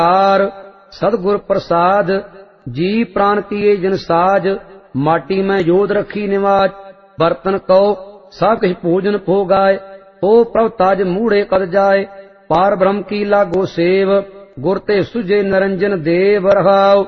car सतगुर प्रसाद जी प्राण किए जिन साज माटी में जोध रखी निवाज बर्तन कहो सब किछ भोजन भो गाय ओ प्रभ ताज मूढ़े कद जाय पार ब्रह्म की लागो सेव गुर ते सुजे निरंजन देव रहाव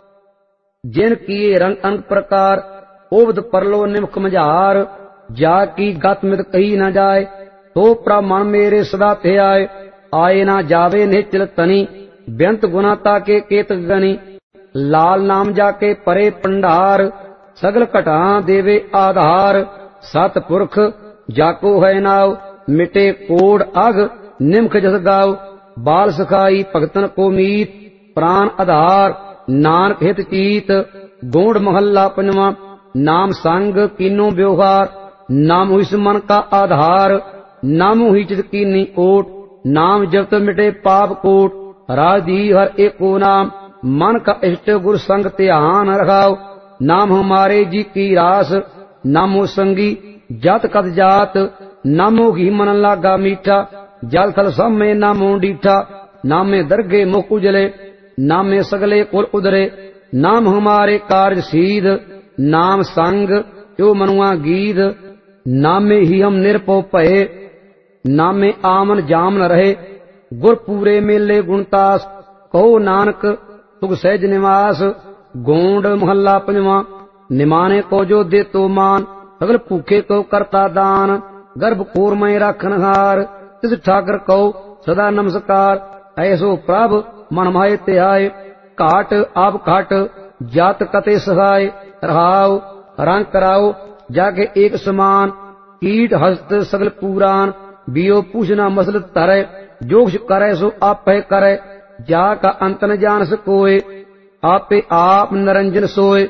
जिन किए रंग अंग प्रकार ओबद परलो निमख मझार जा की गत मित कही न जाय तो प्रभ मन मेरे सदा थे आए ना जावे निश्चल तनी बेअंत गुना ताके केत गनी लाल नाम जाके परे पंडार सगल घटा देवे आधार सतपुरख जाको है नाव मिटे कोड अग निमख जस गाव बाल सखाई भगतन को मीत प्राण आधार नानक हित चीत गोंड महल्ला पंजवा नाम संग कीनो व्यवहार नाम हुई मन का आधार नाम हुई चित कीनी ओट नाम जब तो मिटे पाप कोट राजी हर एको नाम मन का इष्ट गुर संग ध्यान रखाओ नाम हमारे जी की रास नामो संगी जात कद जात नामो घी मन लागा मीठा जल थल सब में नामो डीठा नामे दरगे मुख उजले नामे सगले कुल उदरे नाम हमारे कार्य सीध नाम संग यो मनुआ गीध नामे ही हम निरपो भये नामे आमन जाम न रहे गुर पूरे मेले गुणतास कहो नानक सुख सहज निवास गोंड महल्ला पंजवा निमाने को जो दे तो मान सगल भूखे को करता दान गर्भ कोर में रखनहार तिस ठाकर कहो सदा नमस्कार ऐसो प्रभ मन माए ते आए काट आप घाट जात कते सहाय रहाओ रंग कराओ जाके एक समान कीट हस्त सगल पुराण बियो पूछना मसल तरे जो करे सो आपे करे जा का अंत न जान सकोए आपे आप निरंजन सोए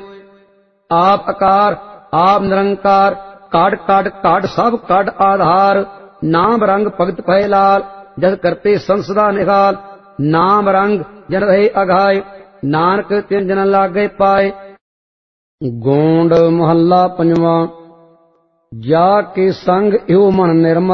आप आकार आप निरंकार काट काट काट सब काट आधार नाम रंग भगत भय लाल जस करते संसदा निहाल नाम रंग जन रहे अघाय नानक तिन जन लागे पाए गोंड मोहल्ला पंजवा जा के संग यो मन निर्मल